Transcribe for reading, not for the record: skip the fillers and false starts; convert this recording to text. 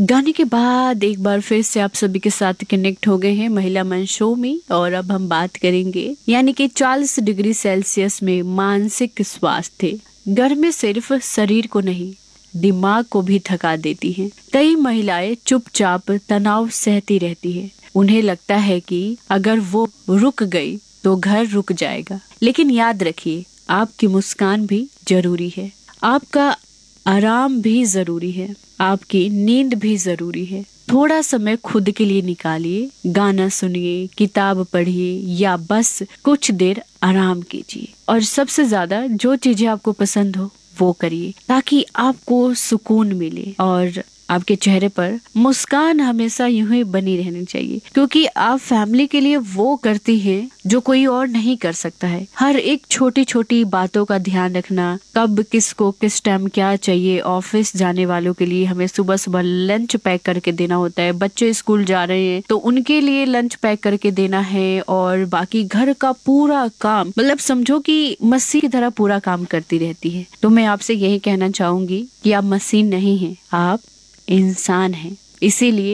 गाने के बाद एक बार फिर से आप सभी के साथ कनेक्ट हो गए हैं महिला मन शो में। और अब हम बात करेंगे यानी कि 40 डिग्री सेल्सियस में मानसिक स्वास्थ्य। गर्मी सिर्फ शरीर को नहीं, दिमाग को भी थका देती है। कई महिलाएं चुपचाप तनाव सहती रहती है। उन्हें लगता है कि अगर वो रुक गई तो घर रुक जाएगा। लेकिन याद रखिए, आपकी मुस्कान भी जरूरी है, आपका आराम भी जरूरी है, आपकी नींद भी जरूरी है। थोड़ा समय खुद के लिए निकालिए, गाना सुनिए, किताब पढ़िए या बस कुछ देर आराम कीजिए। और सबसे ज्यादा जो चीजें आपको पसंद हो वो करिए, ताकि आपको सुकून मिले और आपके चेहरे पर मुस्कान हमेशा यूं ही बनी रहनी चाहिए। क्योंकि आप फैमिली के लिए वो करती हैं जो कोई और नहीं कर सकता है। हर एक छोटी छोटी बातों का ध्यान रखना, कब किसको किस टाइम क्या चाहिए। ऑफिस जाने वालों के लिए हमें सुबह सुबह लंच पैक करके देना होता है। बच्चे स्कूल जा रहे हैं तो उनके लिए लंच पैक करके देना है। और बाकी घर का पूरा काम, मतलब समझो कि मशीन की तरह पूरा काम करती रहती है। तो मैं आपसे यही कहना चाहूंगी कि आप मशीन नहीं है, आप इंसान हैं। इसीलिए